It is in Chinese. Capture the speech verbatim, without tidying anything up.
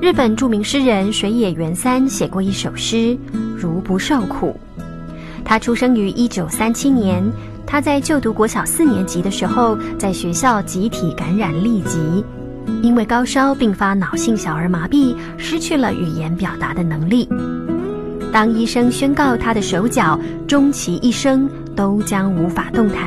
日本著名诗人水野元三写过一首诗《如不受苦》。他出生于一九三七年，他在就读国小四年级的时候，在学校集体感染痢疾，因为高烧并发脑性小儿麻痹，失去了语言表达的能力。当医生宣告他的手脚终其一生都将无法动弹，